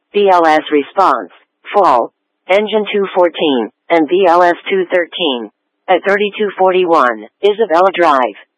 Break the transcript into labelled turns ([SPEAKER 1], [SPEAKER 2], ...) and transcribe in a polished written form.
[SPEAKER 1] BLS response, full. Engine 214, and BLS 213. At 3241, Isabella Drive.